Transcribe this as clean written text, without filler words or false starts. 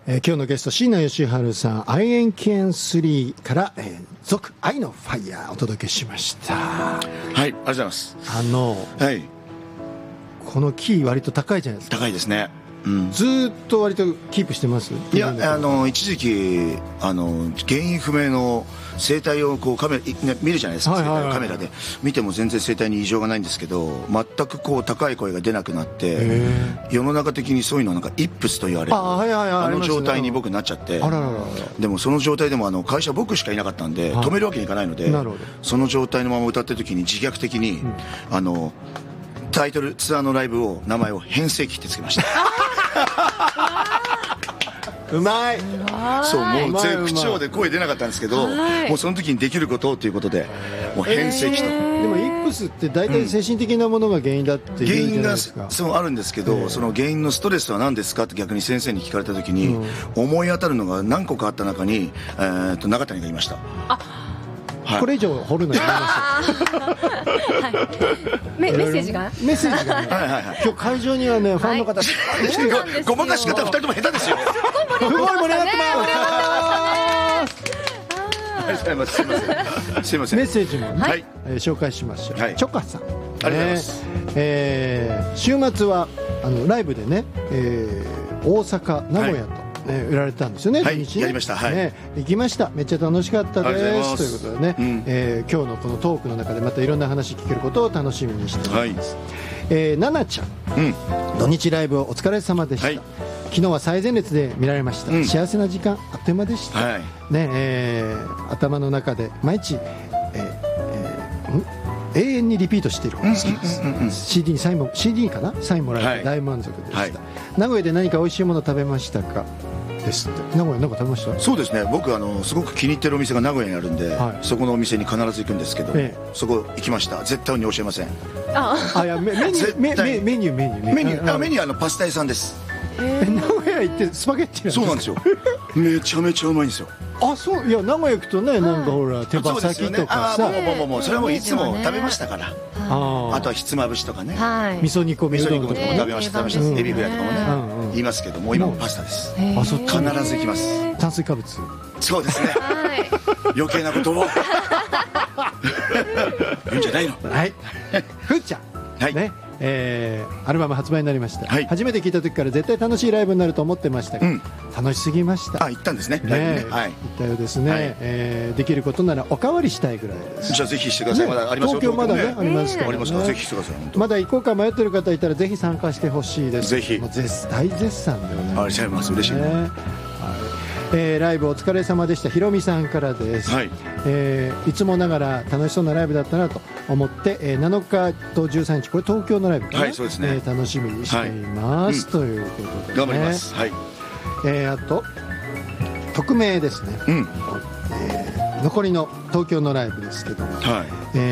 今日のゲスト椎名義治さん、愛煙記念3から、続愛のファイヤーお届けしました。 はい、ありがとうございます。はい、 このキー割と高いじゃないですか。 高いですね。 ずーっと割とキープしてます？ いや、一時期原因不明の声帯をこう見るじゃないですか、声帯をカメラで見ても全然声帯に異常がないんですけど、全くこう高い声が出なくなって、世の中的にそういうのなんかイップスと言われる状態に僕なっちゃって、でもその状態でも会社僕しかいなかったんで止めるわけにいかないので、その状態のまま歌ってる時に自虐的にタイトルツアーのライブを名前を変声期ってつけました。 うまい。 そう、もう絶不調で声出なかったんですけど、もうその時にできることをということでもう変声期と。でもイップスって大体精神的なものが原因だっていうじゃないですか。 原因がそうあるんですけど、その原因のストレスは何ですかって逆に先生に聞かれた時に、思い当たるのが何個かあった中に中谷が言いました。 これ以上掘るのやめましょう。メッセージが今日会場にはね、ファンの方ごまかし方2人とも下手ですよ。 すごい盛り上がってます。 すいません。 メッセージも紹介しましょう。チョカさん、 ありがとうございます。 週末はライブでね、大阪名古屋と売られたんですよね。 はい、やりました。はい、 行きました。めっちゃ楽しかったですということでね、今日のこのトークの中でまたいろんな話聞けることを楽しみにしております。ナナちゃん、土日ライブお疲れ様でした。昨日は最前列で見られました。幸せな時間あっという間でした。頭の中で毎日永遠にリピートしていること好きです。CD かな、サインもらえて大満足でした。名古屋で何か美味しいもの食べましたか？ですって。名古屋なんか食べました？ そうですね、僕すごく気に入ってるお店が名古屋にあるんで、そこのお店に必ず行くんですけど、そこ行きました。絶対に教えません。 いやメニューパスタ屋さんです。 名古屋行ってスパゲッティなんですか？ そうなんですよ。めちゃめちゃうまいんですよ。 そう、いや名古屋行くとね、なんかほら手羽先とかさ、 もうそれはもういつも食べましたから。あとはひつまぶしとかね、 味噌煮込みうどんとか食べました。エビフライとかもね言いますけども、今もパスタです。必ず行きます。 炭水化物。 そうですね。余計なことを言うんじゃないの。 はい。ふーちゃん。ね。アルバム発売になりました。初めて聞いた時から絶対楽しいライブになると思ってましたが、楽しすぎました。 行ったんですね。 行ったようですね。できることならおかわりしたいぐらいです。 じゃあぜひしてください。まだありますよ。 東京まだねありますからね。 ぜひしてください。 まだ行こうか迷ってる方いたらぜひ参加してほしいです。 ぜひ。 大絶賛でございます。 ありがとうございます。嬉しいね。 ライブお疲れ様でした。ひろみさんからです。いつもながら楽しそうなライブだったなと思って、7日と13日、これ東京のライブかな、 そうですね、 楽しみにしています、ということで、 頑張ります。あと匿名ですね、残りの東京のライブですけども、